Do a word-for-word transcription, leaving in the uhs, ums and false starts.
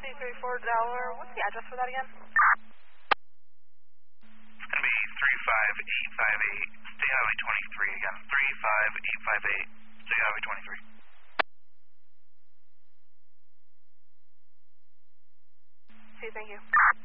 two three four Delaware. What's the address for that again? It's going to be three five eight five eight State Highway twenty-three again. three five eight five eight State Highway twenty-three. Okay, thank you.